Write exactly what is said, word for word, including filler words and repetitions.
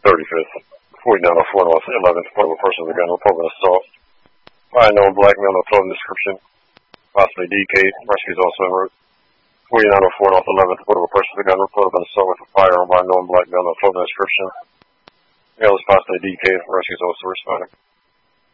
thirty-fifth, forty-nine oh four North eleventh, report of a person with a gun, report of an assault by a known black male, no clothing description, possibly D K. Rescue is also en route. forty-nine oh four North eleventh, report of a person with a gun, report of an assault with a firearm by a known black male, no clothing description. Male is possibly D K. Rescue is also responding.